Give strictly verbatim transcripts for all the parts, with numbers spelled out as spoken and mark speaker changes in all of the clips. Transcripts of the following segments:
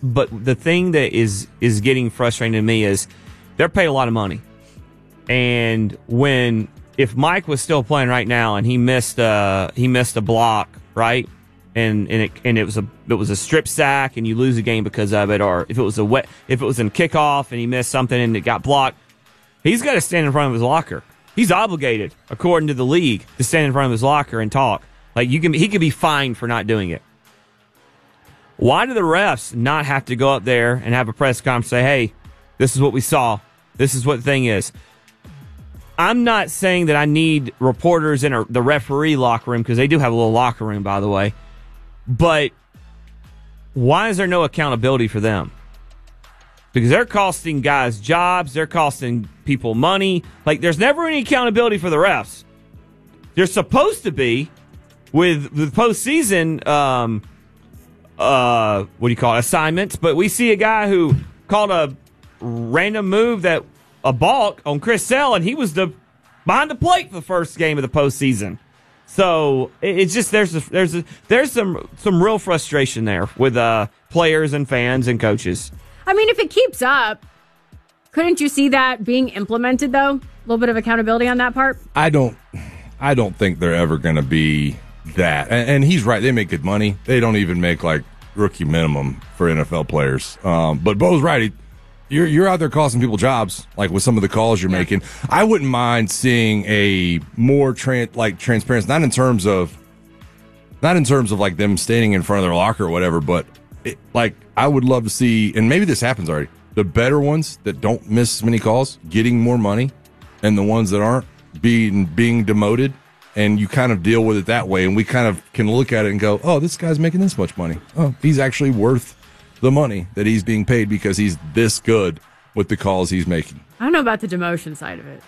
Speaker 1: but the thing that is is getting frustrating to me is they're paid a lot of money, and when if Mike was still playing right now and he missed uh he missed a block, right, and and it and it was a it was a strip sack and you lose a game because of it, or if it was a wet if it was in kickoff and he missed something and it got blocked, he's got to stand in front of his locker. He's obligated, according to the league, to stand in front of his locker and talk. Like you can he could be fined for not doing it. Why do the refs not have to go up there and have a press conference and say, hey, this is what we saw. This is what the thing is. I'm not saying that I need reporters in a, the referee locker room, because they do have a little locker room, by the way. But why is there no accountability for them? Because they're costing guys jobs. They're costing people money. Like, there's never any accountability for the refs. There's supposed to be with the postseason um Uh, what do you call it? Assignments. But we see a guy who called a random move that a balk on Chris Sale, and he was the behind the plate for the first game of the postseason. So it, it's just there's a, there's a, there's some some real frustration there with uh players and fans and coaches.
Speaker 2: I mean, if it keeps up, couldn't you see that being implemented though? A little bit of accountability on that part.
Speaker 3: I don't. I don't think they're ever going to be that, and, and he's right. They make good money. They don't even make like rookie minimum for N F L players. Um, but Bo's right. He, you're you're out there costing people jobs, like with some of the calls you're yeah. making. I wouldn't mind seeing a more tran- like transparency, not in terms of, not in terms of like them standing in front of their locker or whatever, but it, like I would love to see, and maybe this happens already. The better ones that don't miss as many calls getting more money, and the ones that aren't being being demoted. And you kind of deal with it that way, and we kind of can look at it and go, oh, this guy's making this much money. Oh, he's actually worth the money that he's being paid because he's this good with the calls he's making.
Speaker 2: I don't know about the demotion side of it.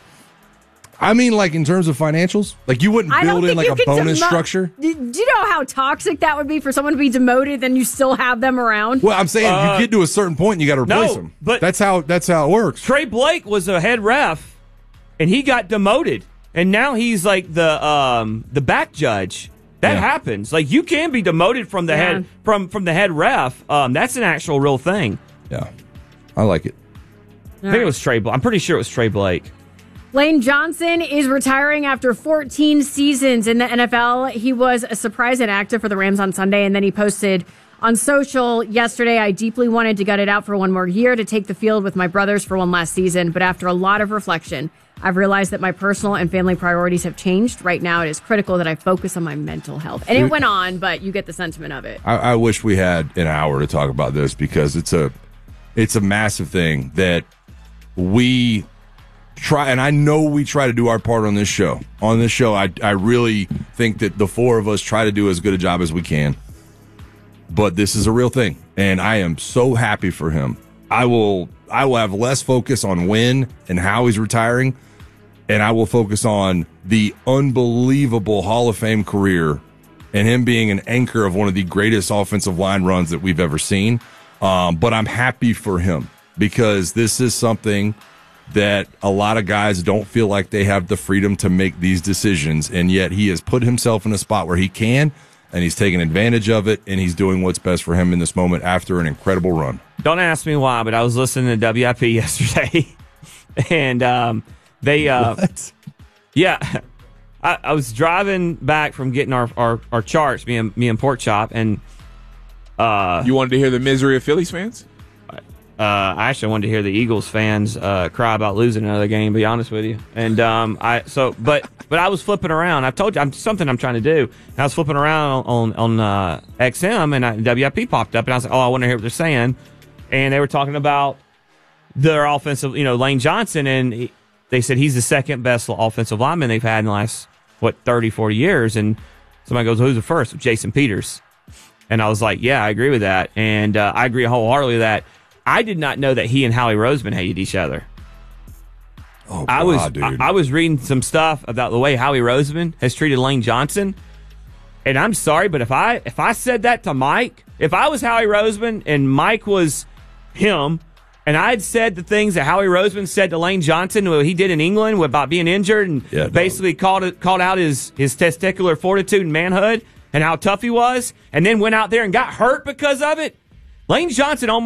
Speaker 3: I mean, like in terms of financials, like you wouldn't build in like a bonus demo- structure.
Speaker 2: Do you know how toxic that would be for someone to be demoted, then you still have them around?
Speaker 3: Well, I'm saying uh, you get to a certain point and you got to replace
Speaker 1: no,
Speaker 3: them.
Speaker 1: But
Speaker 3: that's how that's how it works.
Speaker 1: Trey Blake was a head ref, and he got demoted. And now he's like the um, the back judge. That yeah. happens. Like you can be demoted from the yeah. head from, from the head ref. Um, that's an actual real thing.
Speaker 3: Yeah, I like it.
Speaker 1: All I think right. it was Trey. I'm pretty sure it was Trey Blake.
Speaker 2: Lane Johnson is retiring after fourteen seasons in the N F L. He was a surprise inactive for the Rams on Sunday, and then he posted on social yesterday, I deeply wanted to gut it out for one more year to take the field with my brothers for one last season, but after a lot of reflection, I've realized that my personal and family priorities have changed. Right now, it is critical that I focus on my mental health. And it went on, but you get the sentiment of it.
Speaker 3: I, I wish we had an hour to talk about this because it's a it's a massive thing that we try, and I know we try to do our part on this show. On this show, I, I really think that the four of us try to do as good a job as we can. But this is a real thing, and I am so happy for him. I will I will have less focus on when and how he's retiring, and I will focus on the unbelievable Hall of Fame career and him being an anchor of one of the greatest offensive line runs that we've ever seen. Um, but I'm happy for him because this is something that a lot of guys don't feel like they have the freedom to make these decisions, and yet he has put himself in a spot where he can, and he's taking advantage of it, and he's doing what's best for him in this moment after an incredible run.
Speaker 1: Don't ask me why, but I was listening to W I P yesterday, and um, they, uh,
Speaker 3: what?
Speaker 1: yeah, I, I was driving back from getting our, our, our charts, me and me and Pork Chop, and uh,
Speaker 4: you wanted to hear the misery of Phillies fans?
Speaker 1: Uh, I actually wanted to hear the Eagles fans uh, cry about losing another game. To be honest with you, and um, I so but but I was flipping around. I've told you I'm something I'm trying to do. And I was flipping around on on uh, X M, and I, W I P popped up, and I was like, oh, I want to hear what they're saying. And they were talking about their offensive, you know, Lane Johnson, and he, they said he's the second best offensive lineman they've had in the last what thirty, forty years. And somebody goes, who's the first? Jason Peters. And I was like, yeah, I agree with that, and uh, I agree wholeheartedly with that. I did not know that he and Howie Roseman hated each other.
Speaker 3: Oh,
Speaker 1: I was
Speaker 3: God, dude.
Speaker 1: I, I was reading some stuff about the way Howie Roseman has treated Lane Johnson, and I'm sorry, but if I if I said that to Mike, if I was Howie Roseman and Mike was him, and I had said the things that Howie Roseman said to Lane Johnson, what he did in England about being injured, and
Speaker 3: yeah,
Speaker 1: basically called it called out his his testicular fortitude and manhood and how tough he was, and then went out there and got hurt because of it. Lane Johnson almost